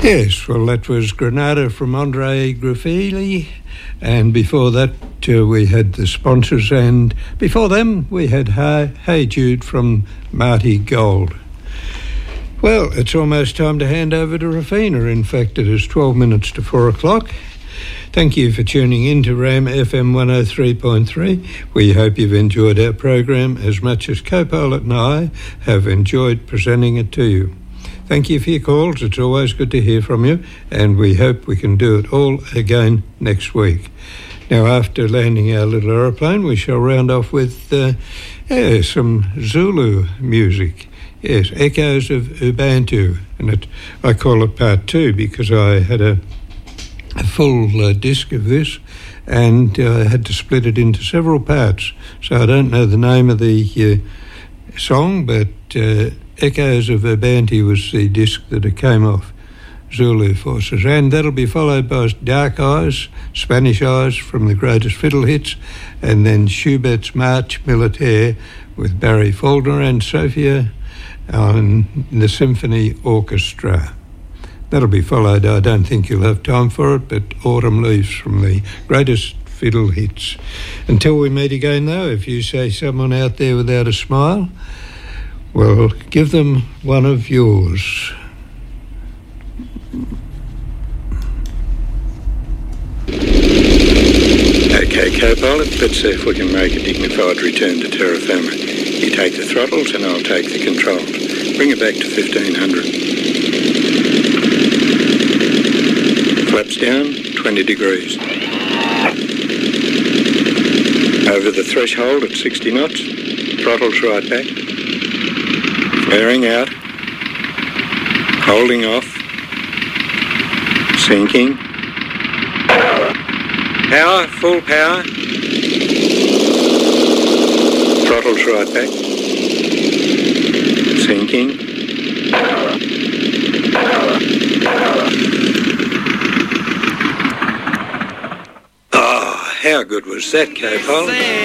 Yes, well, that was Granada from Andre Graffili, and before that we had the sponsors, and before them we had Hey Jude from Marty Gold. Well, it's almost time to hand over to Rafina. In fact, it is 12 minutes to 4 o'clock. Thank you for tuning in to RAM FM 103.3. We hope you've enjoyed our program as much as co-pilot and I have enjoyed presenting it to you. Thank you for your calls. It's always good to hear from you, and we hope we can do it all again next week. Now, after landing our little aeroplane, we shall round off with some Zulu music. Yes, Echoes of Ubantu, and I call it part 2 because I had a full disc of this, and I had to split it into several parts. So I don't know the name of the song, but Echoes of Ubantu was the disc that it came off, Zulu Forces. And that'll be followed by Dark Eyes, Spanish Eyes from the Greatest Fiddle Hits, and then Schubert's March Militaire with Barry Faulkner and Sophia on the Symphony Orchestra. That'll be followed, I don't think you'll have time for it, but Autumn Leaves from the Greatest Fiddle Hits. Until we meet again, though, if you say someone out there without a smile, well, give them one of yours. Okay, co-pilot, let's see if we can make a dignified return to terra firma. You take the throttles and I'll take the controls. Bring it back to 1500. Flaps down, 20 degrees. Over the threshold at 60 knots. Throttles right back. Flaring out. Holding off. Sinking. Power, full power. Throttles right back. Sinking. Oh, how good was that, co-pilot?